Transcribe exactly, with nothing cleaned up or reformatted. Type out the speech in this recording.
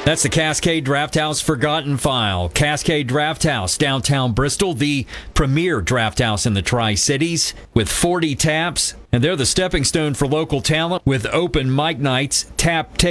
That's the Cascade Draft House Forgotten File. Cascade Draft House, downtown Bristol, the premier draft house in the Tri-Cities with forty taps. And they're the stepping stone for local talent with open mic nights, tap